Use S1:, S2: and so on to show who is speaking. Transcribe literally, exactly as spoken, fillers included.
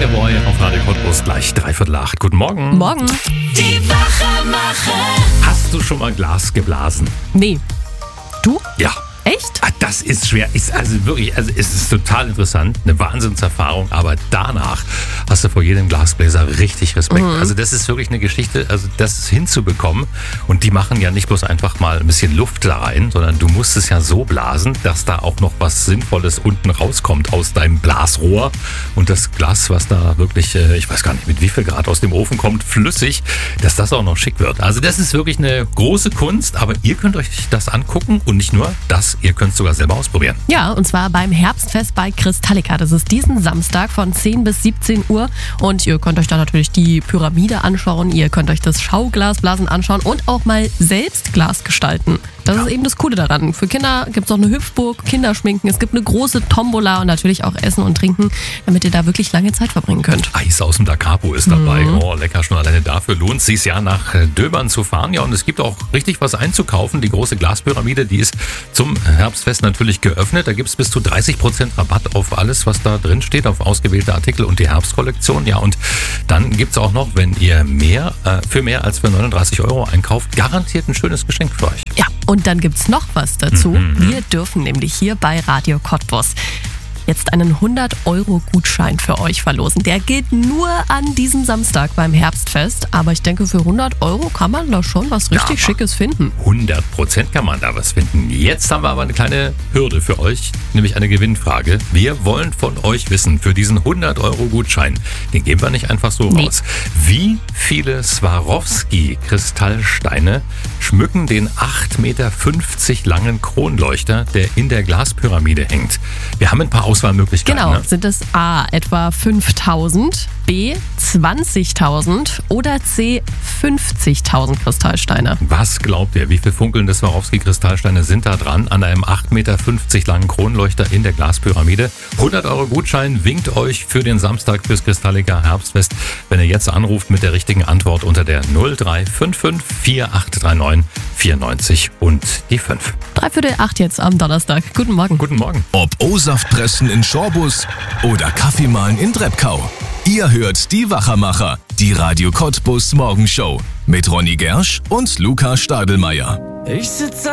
S1: Boy auf Radio Cottbus, gleich dreiviertel acht. Guten Morgen.
S2: Morgen.
S3: Die Wachmacher.
S1: Hast du schon mal Glas geblasen?
S2: Nee. Du?
S1: Ja.
S2: Echt?
S1: Ah, das ist schwer. Ist also wirklich, also es ist total interessant, eine Wahnsinnserfahrung, aber danach hast du vor jedem Glasbläser richtig Respekt. Mhm. Also das ist wirklich eine Geschichte, also das hinzubekommen, und die machen ja nicht bloß einfach mal ein bisschen Luft da rein, sondern du musst es ja so blasen, dass da auch noch was Sinnvolles unten rauskommt aus deinem Blasrohr, und das Glas, was da wirklich, ich weiß gar nicht mit wie viel Grad aus dem Ofen kommt, flüssig, dass das auch noch schick wird. Also das ist wirklich eine große Kunst, aber ihr könnt euch das angucken und nicht nur das, ihr könnt es sogar selber ausprobieren.
S2: Ja, und zwar beim Herbstfest bei Kristallica. Das ist diesen Samstag von zehn bis siebzehn Uhr. Und ihr könnt euch da natürlich die Pyramide anschauen. Ihr könnt euch das Schauglasblasen anschauen und auch mal selbst Glas gestalten. Das ja. ist eben das Coole daran. Für Kinder gibt es auch eine Hüpfburg, Kinderschminken. Es gibt eine große Tombola und natürlich auch Essen und Trinken, damit ihr da wirklich lange Zeit verbringen könnt.
S1: Eis aus dem Da Capo ist dabei.
S2: Mhm.
S1: Oh, lecker, schon alleine dafür lohnt es sich ja, nach Döbern zu fahren. Ja, und es gibt auch richtig was einzukaufen. Die große Glaspyramide, die ist zum Herbstfest natürlich geöffnet. Da gibt es bis zu dreißig Prozent Rabatt auf alles, was da drin steht, auf ausgewählte Artikel und die Herbstkollektion. Ja, und dann gibt es auch noch, wenn ihr mehr äh, für mehr als für neununddreißig Euro einkauft, garantiert ein schönes Geschenk für euch.
S2: Ja, und dann gibt's noch was dazu.
S1: Mhm.
S2: Wir dürfen nämlich hier bei Radio Cottbus jetzt einen hundert Euro Gutschein für euch verlosen. Der gilt nur an diesem Samstag beim Herbstfest. Aber ich denke, für hundert Euro kann man da schon was richtig
S1: Ja,
S2: Schickes finden.
S1: hundert Prozent kann man da was finden. Jetzt haben wir aber eine kleine Hürde für euch, nämlich eine Gewinnfrage. Wir wollen von euch wissen, für diesen hundert Euro Gutschein, den geben wir nicht einfach so
S2: Nee.
S1: raus. Wie viele Swarovski-Kristallsteine schmücken den acht Meter fünfzig langen Kronleuchter, der in der Glaspyramide hängt? Wir haben ein paar Auswahlmöglichkeiten.
S2: Genau,
S1: Ne?
S2: sind es A etwa fünftausend, B zwanzigtausend oder C fünfzigtausend Kristallsteine?
S1: Was glaubt ihr, wie viele funkelnde Swarovski-Kristallsteine sind da dran an einem acht Meter fünfzig langen Kronleuchter in der Glaspyramide? hundert Euro Gutschein winkt euch für den Samstag fürs Kristallica Herbstfest, wenn ihr jetzt anruft mit der richtigen Antwort unter der null drei fünf fünf vier acht drei neun vier neun null und die fünf.
S2: Dreiviertel acht jetzt am Donnerstag. Guten Morgen.
S1: Guten Morgen.
S4: Ob O-Saft pressen in Schorbus oder Kaffee mahlen in Treppkau. Ihr hört die Wachermacher, die Radio Cottbus Morgenshow mit Ronny Gersch und Luca Stadelmeier.
S3: Ich sitze